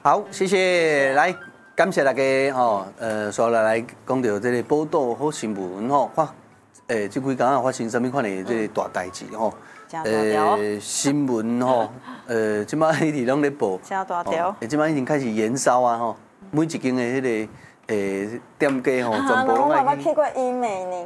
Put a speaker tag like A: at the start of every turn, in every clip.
A: 好，谢谢，来感谢大家吼，所来讲到这个报道好新闻吼，这几天啊发生什么款的这个大代志吼？新闻吼，即摆一直拢咧报，
B: 真大条，
A: 即摆已经开始延烧啊吼，每一间的迄个店家吼，全部拢
B: 我爸去过医美呢。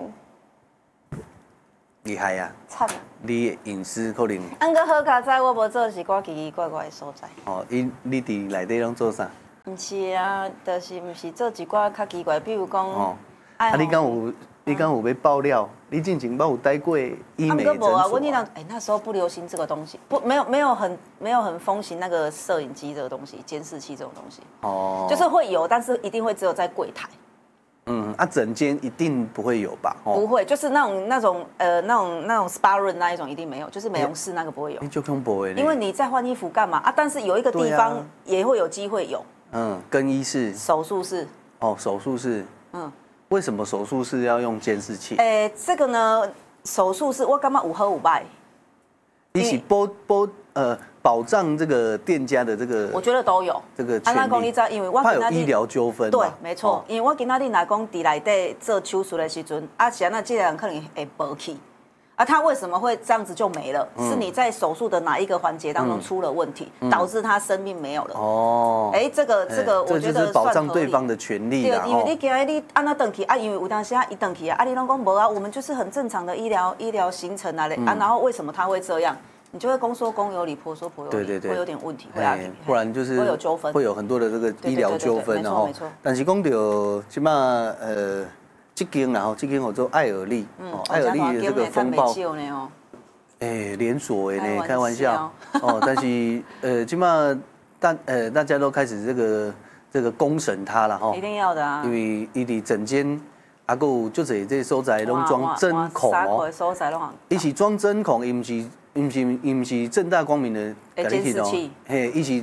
A: 厉害啊！
B: 惨啊！
A: 你的隐私可能。
B: 安个好佳哉，我无做是我奇奇怪怪的所在。
A: 哦，你伫内底拢做啥？
B: 毋是啊，就是毋是做一寡较奇怪，比如讲。哦。
A: 你敢有要爆料？你之前捌有待过医美诊所？
B: 无啊，那时候不流行这个东西，没有很风行那个摄影机这个东西，监视器这种东西。哦。就是会有，但是一定会只有在柜台。
A: 整间一定不会有吧？
B: 不会，就是那种 SPA room 那一种一定没有，就是美容室那个不会有。
A: 就恐怖的。
B: 因为你在换衣服干嘛啊？但是有一个地方也会有机会有。
A: 更衣室。
B: 手术室。
A: 哦，手术室。为什么手术室要用监视器？
B: 这个呢，手术室我感觉有好有歹。
A: 一起保障这个店家的这个，
B: 我觉得都有
A: 这个权利。
B: 因为我
A: 怕有医疗纠纷。
B: 对，没错。因为我今仔日来讲，伫内底做手术的时阵，是那这个人可能会无去。他为什么会这样子就没了？是你在手术的哪一个环节当中出了问题，导致他生命没有了。哦。这个，我觉得
A: 就是保障对方的权利啦。
B: 对，因为你今日你安那等去因为有当时一等去你拢讲无啊，我们就是很正常的医疗行程然后为什么他会这样？你就会公说公有理，婆说婆有理，会有点问题，
A: 不然就是
B: 会有纠纷，
A: 会有很多的这个医疗纠纷，
B: 然后。
A: 但是讲到起码这间然后这间叫做爱尔丽，爱尔丽的这个风暴，连锁的呢，开玩笑哦。但是起码大家都开始这个公审他了哈，
B: 一定要的啊，
A: 因为伊伫整间。还有就这所在拢装针孔哦，伊是装针孔，伊毋是正大光明的
B: 监视器，
A: 伊是